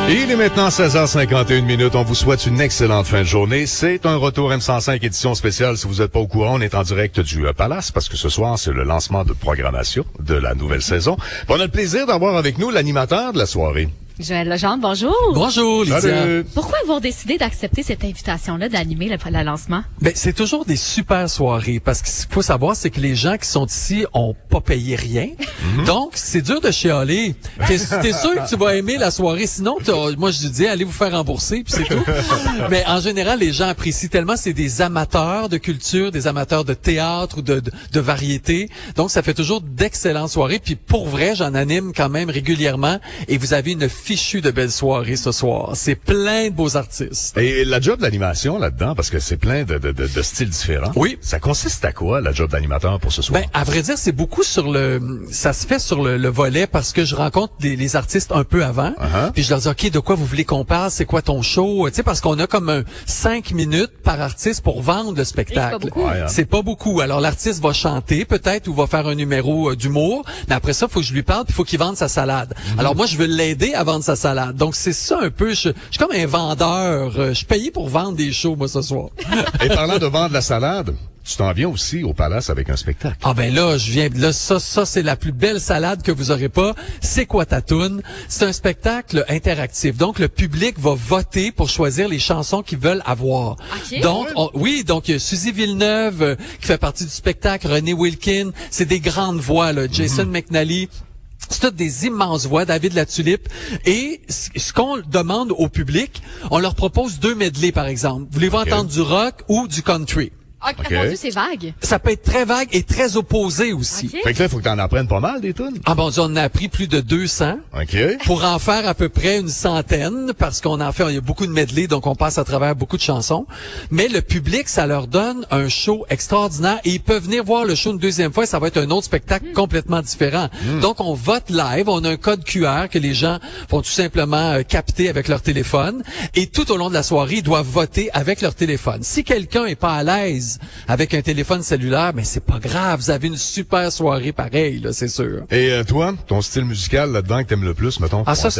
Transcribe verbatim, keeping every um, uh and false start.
Il est maintenant seize heures cinquante et une minutes. On vous souhaite une excellente fin de journée. C'est un retour M cent cinq édition spéciale. Si vous n'êtes pas au courant, on est en direct du euh, Palace parce que ce soir, c'est le lancement de programmation de la nouvelle saison. On a le plaisir d'avoir avec nous l'animateur de la soirée. Joël Legendre, bonjour. Bonjour, Lydia. Salut. Pourquoi avoir décidé d'accepter cette invitation-là d'animer le, le lancement? Ben, c'est toujours des super soirées parce qu'il faut savoir, c'est que les gens qui sont ici ont pas payé rien. Mm-hmm. Donc, c'est dur de chialer. T'es, t'es sûr que tu vas aimer la soirée. Sinon, moi, je dis, allez vous faire rembourser, puis c'est tout. Mais en général, les gens apprécient tellement. C'est des amateurs de culture, des amateurs de théâtre ou de, de, de variété. Donc, ça fait toujours d'excellentes soirées. Puis pour vrai, j'en anime quand même régulièrement. Et vous avez une fichu de belles soirées ce soir. C'est plein de beaux artistes. Et la job d'animation là-dedans, parce que c'est plein de, de, de, de styles différents. Oui. Ça consiste à quoi, la job d'animateur pour ce soir? Ben, à vrai dire, c'est beaucoup sur le, ça se fait sur le, le volet parce que je rencontre les, les artistes un peu avant. Uh-huh. Puis je leur dis, OK, de quoi vous voulez qu'on parle? C'est quoi ton show? Tu sais, parce qu'on a comme un cinq minutes par artiste pour vendre le spectacle. C'est pas beaucoup. Ouais, hein. C'est pas beaucoup. Alors, l'artiste va chanter peut-être ou va faire un numéro euh, d'humour. Mais après ça, il faut que je lui parle puis il faut qu'il vende sa salade. Mm-hmm. Alors, moi, je veux l'aider à vendre sa salade. Donc, c'est ça un peu. Je, je suis comme un vendeur. Je suis payé pour vendre des shows, moi, ce soir. Et parlant de vendre la salade, tu t'en viens aussi au Palace avec un spectacle. Ah ben là, je viens là, ça, ça c'est la plus belle salade que vous aurez pas. C'est quoi ta toune? C'est un spectacle interactif. Donc le public va voter pour choisir les chansons qu'ils veulent avoir. Okay. Donc on, oui, donc il y a Suzy Villeneuve euh, qui fait partie du spectacle, René Wilkin, c'est des grandes voix là, Jason mm-hmm. McNally. C'est toutes des immenses voix, David Latulippe. Et ce qu'on demande au public, on leur propose deux medleys, par exemple. Voulez-vous okay. entendre du rock ou du country? OK, okay. Mon Dieu, c'est vague. Ça peut être très vague et très opposé aussi. Okay. Fait que là, il faut que t'en apprennes pas mal, des tunes. Ah bon, on en a appris plus de deux cents. OK. Pour en faire à peu près une centaine, parce qu'on en fait, il y a beaucoup de medley, donc on passe à travers beaucoup de chansons. Mais le public, ça leur donne un show extraordinaire et ils peuvent venir voir le show une deuxième fois et ça va être un autre spectacle mm. complètement différent. Mm. Donc, on vote live, on a un code Q R que les gens vont tout simplement euh, capter avec leur téléphone et tout au long de la soirée, ils doivent voter avec leur téléphone. Si quelqu'un est pas à l'aise avec un téléphone cellulaire, mais c'est pas grave, vous avez une super soirée pareil, là, c'est sûr. Et euh, toi, ton style musical là-dedans que t'aimes le plus, mettons? Ah, ça,